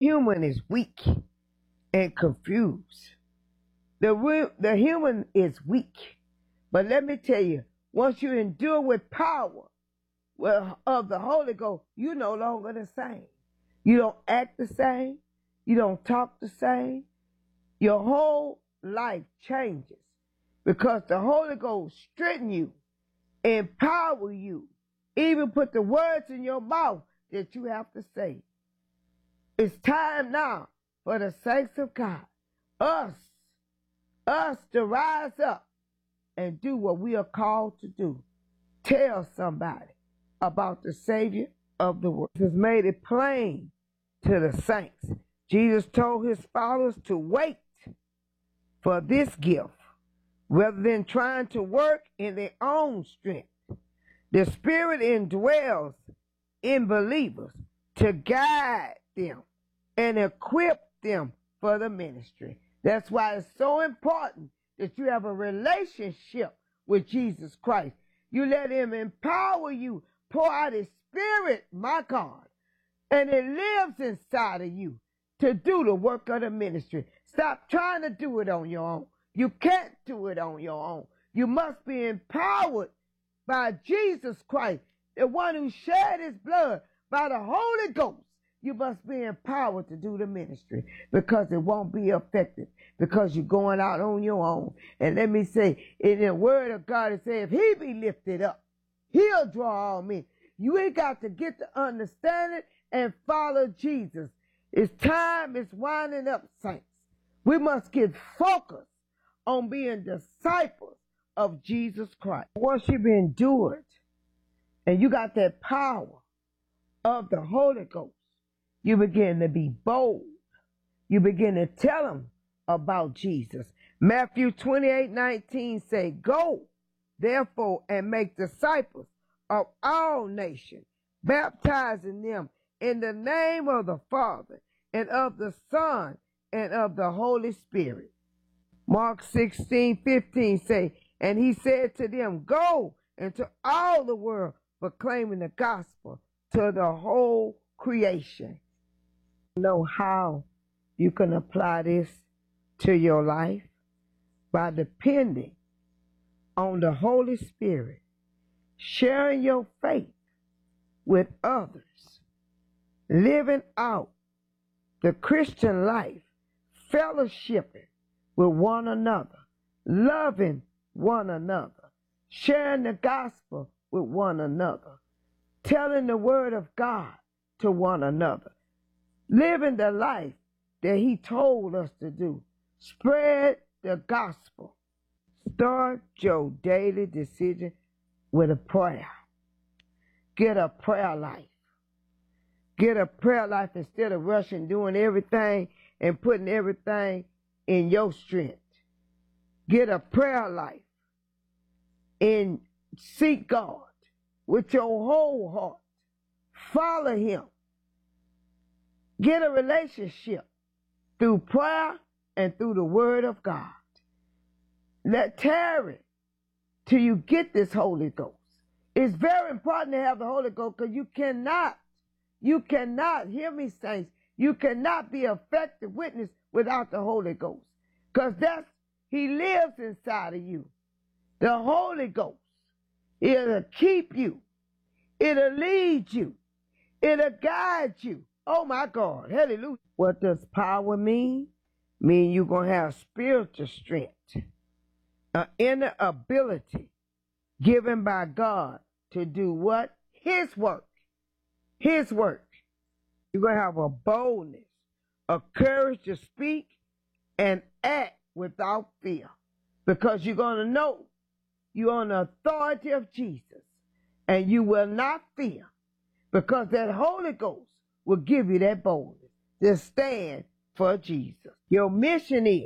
human is weak and confused. The human is weak. But let me tell you, once you endure with power of the Holy Ghost, you're no longer the same. You don't act the same. You don't talk the same. Your whole life changes because the Holy Ghost strengthens you, empower you, even put the words in your mouth that you have to say. It's time now for the saints of God, us to rise up and do what we are called to do. Tell somebody about the Savior of the world. Jesus made it plain to the saints. Jesus told his followers to wait for this gift rather than trying to work in their own strength. The Spirit indwells in believers to guide them and equip them for the ministry. That's why it's so important that you have a relationship with Jesus Christ. You let him empower you, pour out his Spirit, my God, and it lives inside of you to do the work of the ministry. Stop trying to do it on your own. You can't do it on your own. You must be empowered by Jesus Christ, the one who shed his blood, by the Holy Ghost. You must be empowered to do the ministry because it won't be effective because you're going out on your own. And let me say, in the word of God, it says, if he be lifted up, he'll draw all men. You ain't got to get to understand it and follow Jesus. It's time, it's winding up, saints. We must get focused on being disciples of Jesus Christ. Once you've endured and you got that power of the Holy Ghost, you begin to be bold. You begin to tell them about Jesus. Matthew 28:19 say, go, therefore, and make disciples of all nations, baptizing them in the name of the Father and of the Son and of the Holy Spirit. Mark 16:15 say, and he said to them, go into all the world, proclaiming the gospel to the whole creation. Know how you can apply this to your life? By depending on the Holy Spirit, sharing your faith with others, living out the Christian life, fellowshipping with one another, loving one another, sharing the gospel with one another, telling the word of God to one another, living the life that he told us to do. Spread the gospel. Start your daily decision with a prayer. Get a prayer life. Get a prayer life instead of rushing, doing everything and putting everything in your strength. Get a prayer life and seek God with your whole heart. Follow him. Get a relationship through prayer and through the word of God. Let tarry till you get this Holy Ghost. It's very important to have the Holy Ghost because you cannot, hear me, saints, you cannot be an effective witness without the Holy Ghost. Because he lives inside of you. The Holy Ghost. It'll keep you. It'll lead you. It'll guide you. Oh my God. Hallelujah. What does power mean? Mean you're going to have spiritual strength. An inner ability given by God to do what? His work. His work. You're going to have a boldness, a courage to speak and act without fear. Because you're going to know you're on the authority of Jesus. And you will not fear. Because that Holy Ghost will give you that boldness to stand for Jesus. Your mission is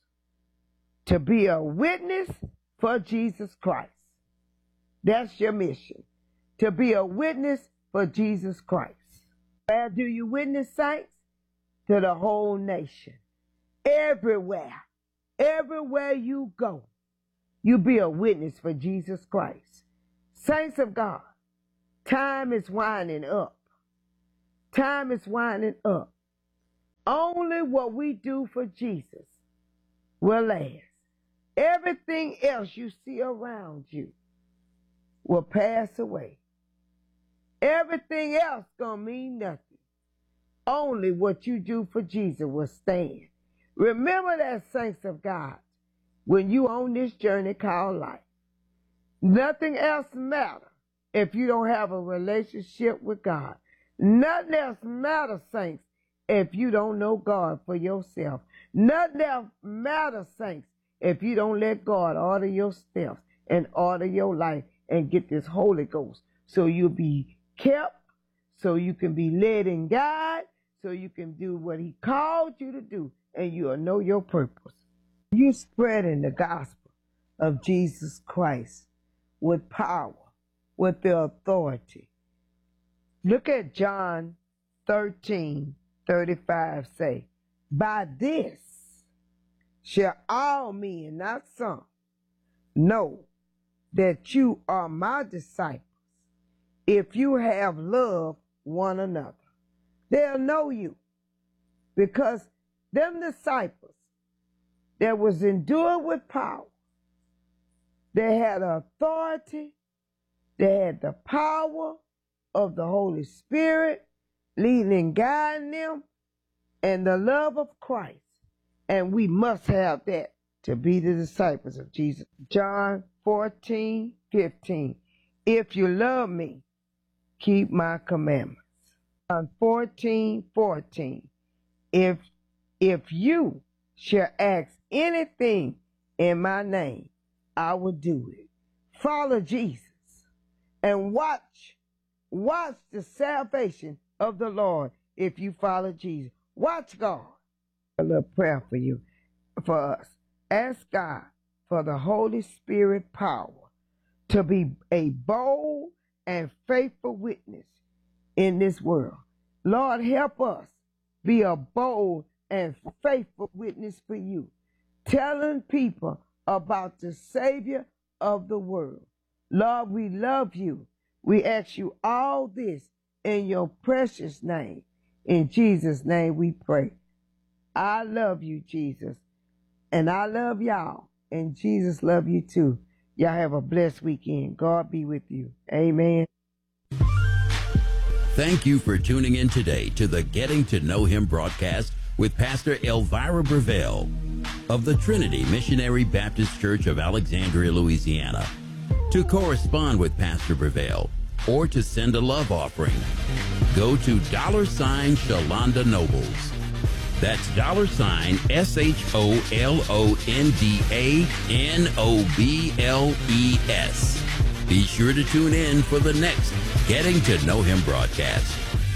to be a witness for Jesus Christ. That's your mission. To be a witness for Jesus Christ. Where do you witness, saints? To the whole nation. Everywhere. Everywhere you go, you be a witness for Jesus Christ. Saints of God, time is winding up. Time is winding up. Only what we do for Jesus will last. Everything else you see around you will pass away. Everything else gonna mean nothing. Only what you do for Jesus will stand. Remember that, saints of God, when you on this journey called life. Nothing else matters if you don't have a relationship with God. Nothing else matters, saints, if you don't know God for yourself. Nothing else matters, saints, if you don't let God order your steps and order your life and get this Holy Ghost so you'll be kept, so you can be led and guided, so you can do what he called you to do, and you'll know your purpose. You spreading the gospel of Jesus Christ with power, with the authority. Look at John 13:35 say, by this shall all men, not some, know that you are my disciples, if you have loved one another. They'll know you because them disciples that was endured with power, they had authority, they had the power of the Holy Spirit leading and guiding them, and the love of Christ. And we must have that to be the disciples of Jesus. John 14:15. If you love me, keep my commandments. John 14:14. If you shall ask anything in my name, I will do it. Follow Jesus and watch the salvation of the Lord if you follow Jesus. Watch God. A little prayer for you, for us. Ask God for the Holy Spirit power to be a bold and faithful witness in this world. Lord, help us be a bold and faithful witness for you, telling people about the Savior of the world. Lord, we love you. We ask you all this in your precious name. In Jesus' name we pray. I love you, Jesus, and I love y'all, and Jesus love you too. Y'all have a blessed weekend. God be with you. Amen. Thank you for tuning in today to the Getting to Know Him broadcast with Pastor Elvira Breville of the Trinity Missionary Baptist Church of Alexandria, Louisiana. To correspond with Pastor Breville or to send a love offering, go to $Shalonda Nobles. That's $ShalondaNobles. Be sure to tune in for the next Getting to Know Him broadcast.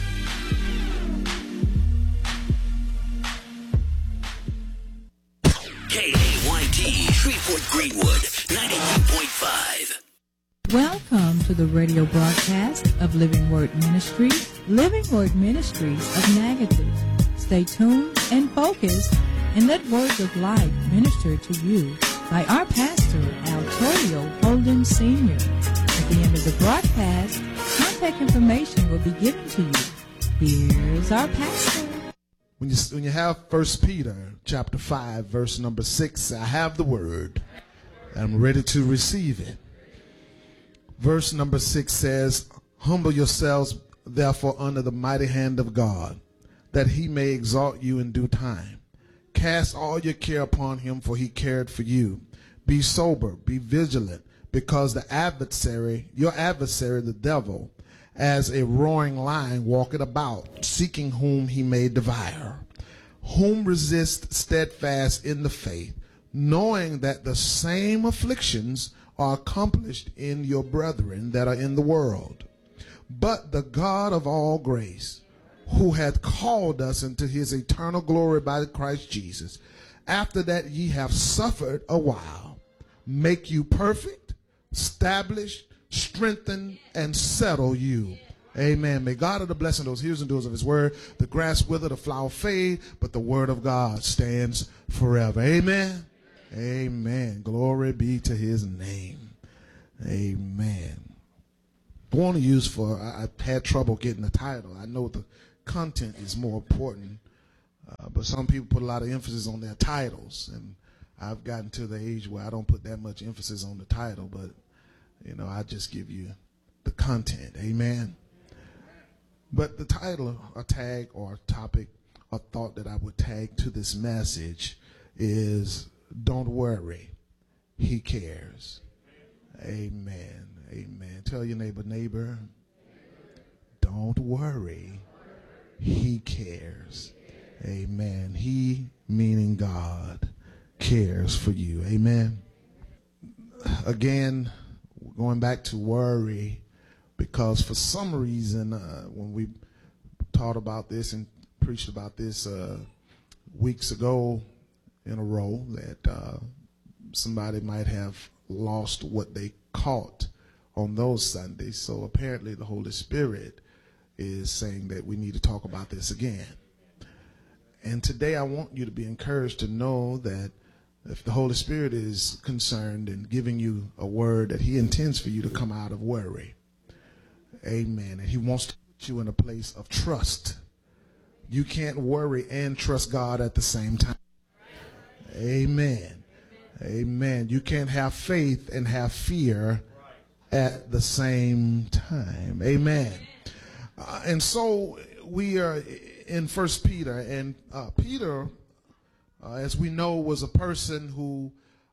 KAYT, Shreveport Greenwood, 92.5. Welcome to the radio broadcast of Living Word Ministries, Living Word Ministries of Negative. Stay tuned and focused and let words of life minister to you by our pastor, Altorio Holden Sr. At the end of the broadcast, contact information will be given to you. Here's our pastor. When you have 1 Peter chapter 5, verse number 6, I have the word. I'm ready to receive it. Verse number 6 says, humble yourselves therefore under the mighty hand of God, that he may exalt you in due time. Cast all your care upon him, for he cared for you. Be sober, be vigilant, because your adversary, the devil, as a roaring lion, walketh about, seeking whom he may devour. Whom resist steadfast in the faith, knowing that the same afflictions are accomplished in your brethren that are in the world. But the God of all grace, who hath called us into his eternal glory by Christ Jesus, after that ye have suffered a while, make you perfect, establish, strengthen, and settle you. Amen. May God of the blessing those hearers and doers of his word. The grass wither, the flower fade, but the word of God stands forever. Amen. Amen. Glory be to his name. Amen. I want to use I've had trouble getting the title. I know the content is more important, But some people put a lot of emphasis on their titles, and I've gotten to the age where I don't put that much emphasis on the title, but, I just give you the content. Amen. But the title, a tag or a topic, a thought that I would tag to this message is, don't worry, he cares. Amen. Amen. Tell your neighbor, don't worry, he cares. Amen. He, meaning God, cares for you. Amen. Again, going back to worry, because for some reason, when we taught about this and preached about this weeks ago in a row, that somebody might have lost what they caught on those Sundays. So apparently the Holy Spirit is saying that we need to talk about this again. And today I want you to be encouraged to know that if the Holy Spirit is concerned and giving you a word, that he intends for you to come out of worry. Amen. And he wants to put you in a place of trust. You can't worry and trust God at the same time. Amen. Amen. You can't have faith and have fear at the same time. Amen. And so we are in 1 Peter, and Peter, as we know, was a person who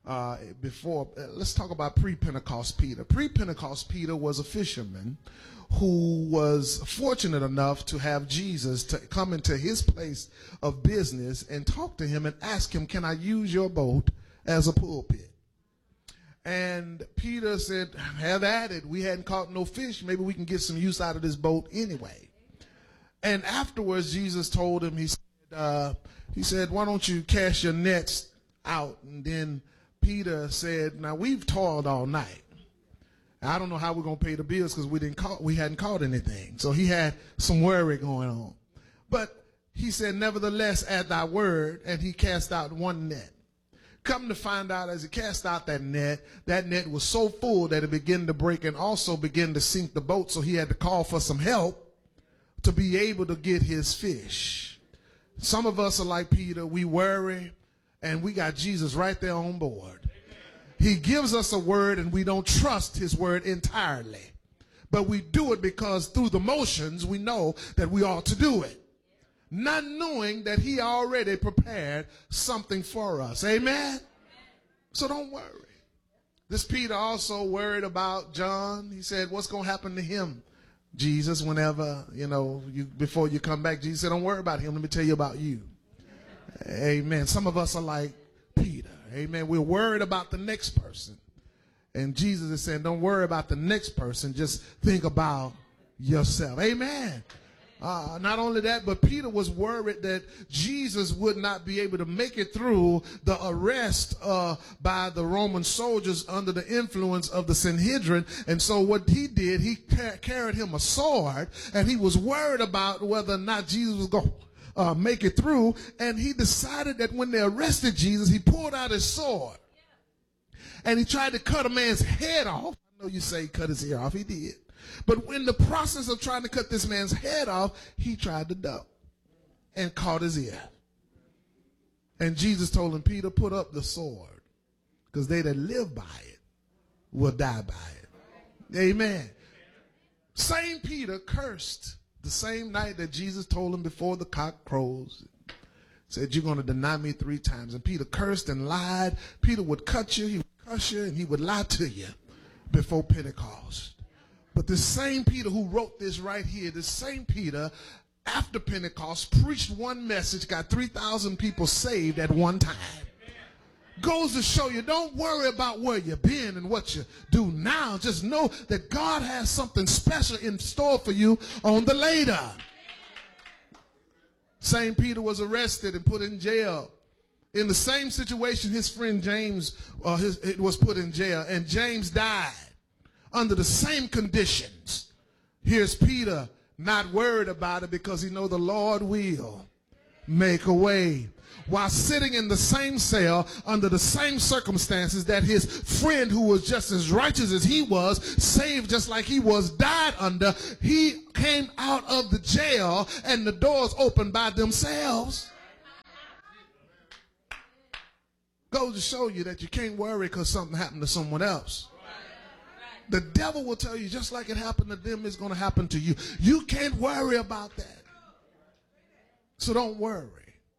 let's talk about pre-Pentecost Peter. Pre-Pentecost Peter was a fisherman who was fortunate enough to have Jesus to come into his place of business and talk to him and ask him, can I use your boat as a pulpit? And Peter said, have at it. We hadn't caught no fish. Maybe we can get some use out of this boat anyway. And afterwards, Jesus told him, he said, why don't you cast your nets out? And then Peter said, now we've toiled all night. I don't know how we're going to pay the bills because we hadn't caught anything. So he had some worry going on. But he said, nevertheless, at thy word, and he cast out one net. Come to find out, as he cast out that net was so full that it began to break and also began to sink the boat. So he had to call for some help to be able to get his fish. Some of us are like Peter. We worry, and we got Jesus right there on board. He gives us a word, and we don't trust his word entirely. But we do it because through the motions, we know that we ought to do it, not knowing that he already prepared something for us. Amen? So don't worry. This Peter also worried about John. He said, what's going to happen to him, Jesus, whenever, before you come back? Jesus said, don't worry about him. Let me tell you about you. Amen. Some of us are like Peter. Amen. We're worried about the next person. And Jesus is saying, don't worry about the next person. Just think about yourself. Amen. Not only that, but Peter was worried that Jesus would not be able to make it through the arrest by the Roman soldiers under the influence of the Sanhedrin. And so what he did, he carried him a sword, and he was worried about whether or not Jesus was going to make it through. And he decided that when they arrested Jesus, he pulled out his sword and he tried to cut a man's head off. I know you say he cut his ear off. He did. But in the process of trying to cut this man's head off, he tried to duck and caught his ear. And Jesus told him, Peter, put up the sword, because they that live by it will die by it. Amen. Same Peter cursed the same night that Jesus told him before the cock crows, said, you're going to deny me 3 times. And Peter cursed and lied. Peter would cut you, he would curse you, and he would lie to you before Pentecost. But the same Peter who wrote this right here, the same Peter, after Pentecost, preached one message, got 3,000 people saved at one time. Goes to show you, don't worry about where you've been and what you do now. Just know that God has something special in store for you on the later. Same Peter was arrested and put in jail. In the same situation, his friend James was put in jail, and James died under the same conditions. Here's Peter not worried about it because he knows the Lord will make a way. While sitting in the same cell under the same circumstances that his friend, who was just as righteous as he was, saved just like he was, died under, he came out of the jail and the doors opened by themselves. goes to show you that you can't worry because something happened to someone else. The devil will tell you just like it happened to them, it's going to happen to you. You can't worry about that. So don't worry.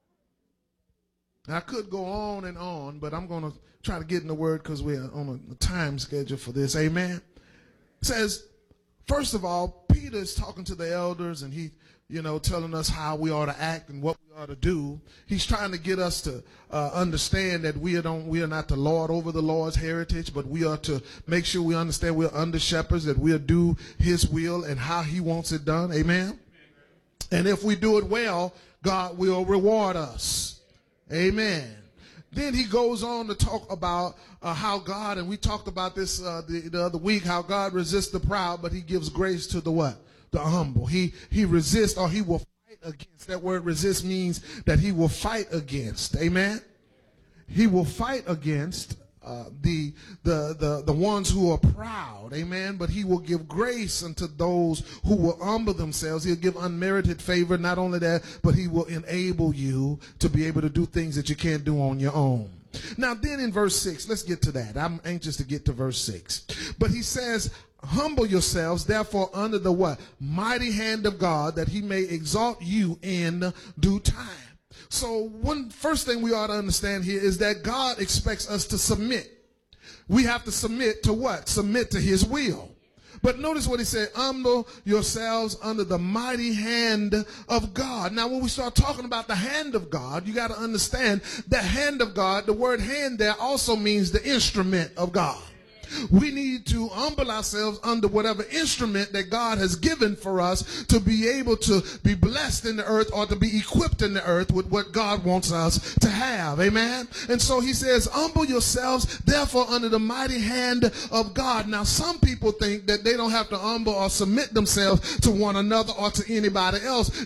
I could go on, but I'm going to try to get in the word because we're on a time schedule for this. Amen. It says, first of all, Peter is talking to the elders and he, telling us how we ought to act and what we ought to do. He's trying to get us to understand that we are not to lord over the Lord's heritage, but we are to make sure we understand we're under shepherds, that we'll do his will and how he wants it done. Amen. And if we do it well, God will reward us. Amen. Then he goes on to talk about how God, and we talked about this the other week, how God resists the proud, but he gives grace to the what? The humble. He resists, or he will fight against. That word resist means that he will fight against. Amen. He will fight against the ones who are proud. Amen. But he will give grace unto those who will humble themselves. He'll give unmerited favor. Not only that, but he will enable you to be able to do things that you can't do on your own. Now then in verse 6, let's get to that. I'm anxious to get to verse 6. But he says, humble yourselves, therefore, under the what? Mighty hand of God, that he may exalt you in due time. So first thing we ought to understand here is that God expects us to submit. We have to submit to what? Submit to his will. But notice what he said, humble yourselves under the mighty hand of God. Now, when we start talking about the hand of God, you got to understand the hand of God, the word hand there also means the instrument of God. We need to humble ourselves under whatever instrument that God has given for us to be able to be blessed in the earth, or to be equipped in the earth with what God wants us to have. Amen. And so he says, humble yourselves, therefore, under the mighty hand of God. Now, some people think that they don't have to humble or submit themselves to one another or to anybody else.